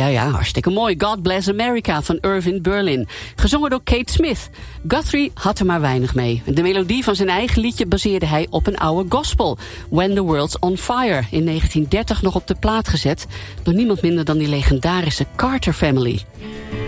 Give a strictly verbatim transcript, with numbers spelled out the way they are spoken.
ja, ja, hartstikke mooi. God Bless America van Irving Berlin. Gezongen door Kate Smith. Guthrie had er maar weinig mee. De melodie van zijn eigen liedje baseerde hij op een oude gospel. When the World's on Fire. In negentien dertig nog op de plaat gezet. Door niemand minder dan die legendarische Carter Family.